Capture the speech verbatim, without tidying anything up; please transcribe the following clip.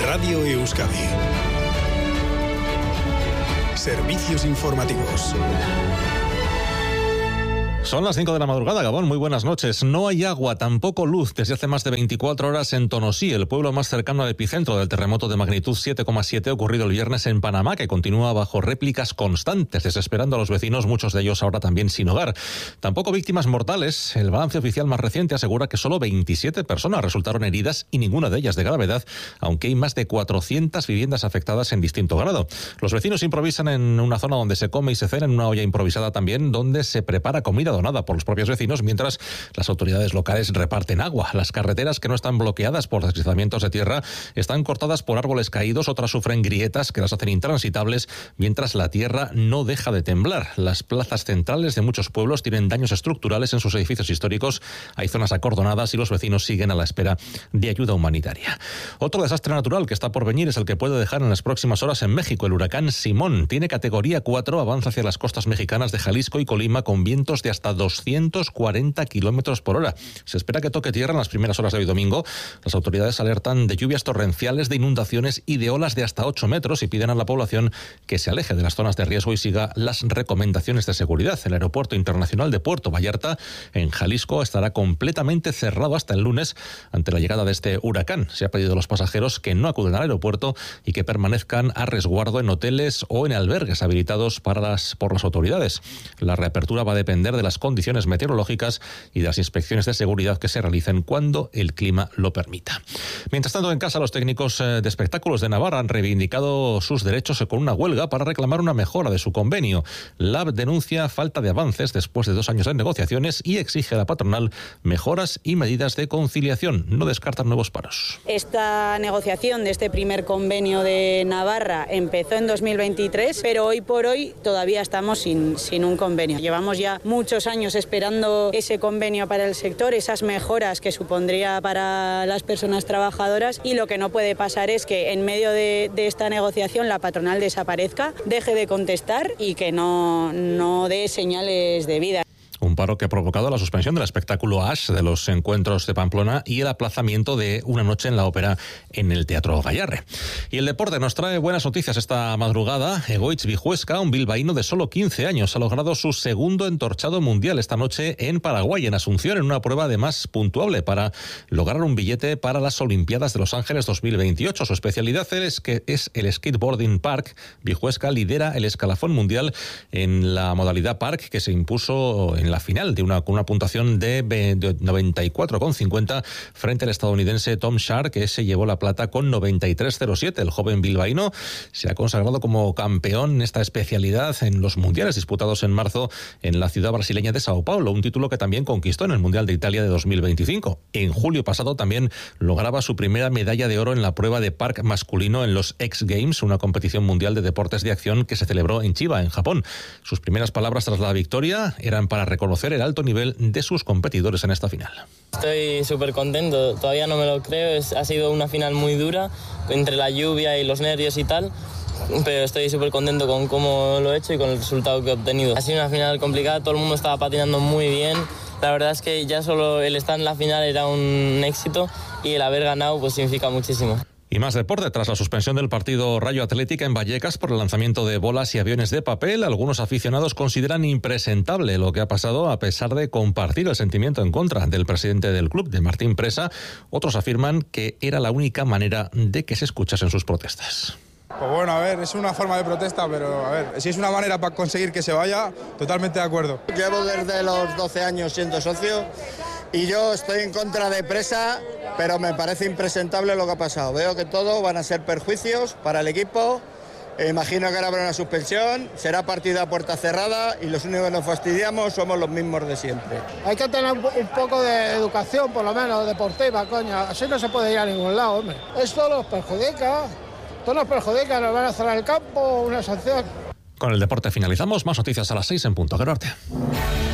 Radio Euskadi. Servicios informativos. Son las cinco de la madrugada, Gabón, muy buenas noches. No hay agua, tampoco luz desde hace más de veinticuatro horas en Tonosí, el pueblo más cercano al epicentro del terremoto de magnitud siete coma siete ocurrido el viernes en Panamá, que continúa bajo réplicas constantes, desesperando a los vecinos, muchos de ellos ahora también sin hogar. Tampoco víctimas mortales. El balance oficial más reciente asegura que solo veintisiete personas resultaron heridas y ninguna de ellas de gravedad, aunque hay más de cuatrocientas viviendas afectadas en distinto grado. Los vecinos improvisan en una zona donde se come y se cena, en una olla improvisada también, donde se prepara comida donada por los propios vecinos, mientras las autoridades locales reparten agua. Las carreteras, que no están bloqueadas por deslizamientos de tierra, están cortadas por árboles caídos, otras sufren grietas que las hacen intransitables, mientras la tierra no deja de temblar. Las plazas centrales de muchos pueblos tienen daños estructurales en sus edificios históricos, hay zonas acordonadas y los vecinos siguen a la espera de ayuda humanitaria. Otro desastre natural que está por venir es el que puede dejar en las próximas horas en México. El huracán Simón tiene categoría cuatro, avanza hacia las costas mexicanas de Jalisco y Colima con vientos de hasta doscientos cuarenta kilómetros por hora. Se espera que toque tierra en las primeras horas de hoy domingo. Las autoridades alertan de lluvias torrenciales, de inundaciones y de olas de hasta ocho metros y piden a la población que se aleje de las zonas de riesgo y siga las recomendaciones de seguridad. El aeropuerto internacional de Puerto Vallarta, en Jalisco, estará completamente cerrado hasta el lunes ante la llegada de este huracán. Se ha pedido a los pasajeros que no acuden al aeropuerto y que permanezcan a resguardo en hoteles o en albergues habilitados para las, por las autoridades. La reapertura va a depender de las condiciones meteorológicas y de las inspecciones de seguridad que se realicen cuando el clima lo permita. Mientras tanto, en casa, los técnicos de espectáculos de Navarra han reivindicado sus derechos con una huelga para reclamar una mejora de su convenio. L A B denuncia falta de avances después de dos años de negociaciones y exige a la patronal mejoras y medidas de conciliación. No descartan nuevos paros. Esta negociación de este primer convenio de Navarra empezó en dos mil veintitrés, pero hoy por hoy todavía estamos sin, sin un convenio. Llevamos ya muchos años esperando ese convenio para el sector, esas mejoras que supondría para las personas trabajadoras, y lo que no puede pasar es que en medio de, de esta negociación la patronal desaparezca, deje de contestar y que no, no dé señales de vida. Un paro que ha provocado la suspensión del espectáculo Ash de los encuentros de Pamplona y el aplazamiento de una noche en la ópera en el Teatro Gayarre. Y el deporte nos trae buenas noticias esta madrugada. Egoitz Vijuesca, un bilbaíno de solo quince años, ha logrado su segundo entorchado mundial esta noche en Paraguay, en Asunción, en una prueba además puntuable para lograr un billete para las Olimpiadas de Los Ángeles dos mil veintiocho. Su especialidad es, que es el skateboarding park. Vijuesca lidera el escalafón mundial en la modalidad park, que se impuso en la final de una, con una puntuación de, de noventa y cuatro coma cincuenta frente al estadounidense Tom Sharp, que se llevó la plata con noventa y tres coma cero siete. El joven bilbaíno se ha consagrado como campeón en esta especialidad en los mundiales disputados en marzo en la ciudad brasileña de Sao Paulo, un título que también conquistó en el Mundial de Italia de dos mil veinticinco. En julio pasado también lograba su primera medalla de oro en la prueba de park masculino en los X Games, una competición mundial de deportes de acción que se celebró en Chiba, en Japón. Sus primeras palabras tras la victoria eran para reconocer el alto nivel de sus competidores en esta final. Estoy súper contento, todavía no me lo creo, es, ha sido una final muy dura, entre la lluvia y los nervios y tal, pero estoy súper contento con cómo lo he hecho y con el resultado que he obtenido. Ha sido una final complicada, todo el mundo estaba patinando muy bien, la verdad es que ya solo el estar en la final era un éxito y el haber ganado pues significa muchísimo. Y más deporte. Tras la suspensión del partido Rayo Atlética en Vallecas por el lanzamiento de bolas y aviones de papel, algunos aficionados consideran impresentable lo que ha pasado a pesar de compartir el sentimiento en contra del presidente del club, de Martín Presa. Otros afirman que era la única manera de que se escuchasen sus protestas. Pues bueno, a ver, es una forma de protesta, pero a ver, si es una manera para conseguir que se vaya, totalmente de acuerdo. Llevo desde los doce años siendo socio y yo estoy en contra de Presa, pero me parece impresentable lo que ha pasado. Veo que todo van a ser perjuicios para el equipo. E imagino que ahora habrá una suspensión, será partido a puerta cerrada y los únicos que nos fastidiamos somos los mismos de siempre. Hay que tener un, un poco de educación, por lo menos deportiva, coño. Así no se puede ir a ningún lado, hombre. Esto nos perjudica. Esto nos perjudica, nos van a cerrar el campo, una sanción. Con el deporte finalizamos. Más noticias a las seis en punto. Gerarte.